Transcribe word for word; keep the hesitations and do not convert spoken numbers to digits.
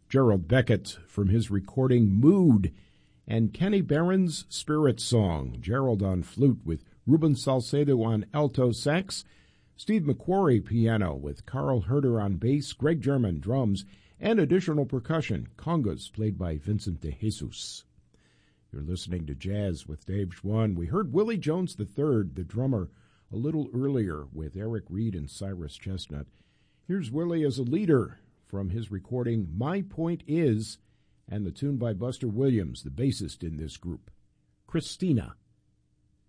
Gerald Beckett from his recording Mood, and Kenny Barron's Spirit Song. Gerald on flute with Ruben Salcedo on alto sax, Steve McQuarrie piano with Carl Herder on bass, Greg German drums, and additional percussion, congas played by Vincent de Jesus. You're listening to Jazz with Dave Schwann. We heard Willie Jones the third, the drummer, a little earlier with Eric Reed and Cyrus Chestnut. Here's Willie as a leader from his recording My Point Is, and the tune by Buster Williams, the bassist in this group, Christina.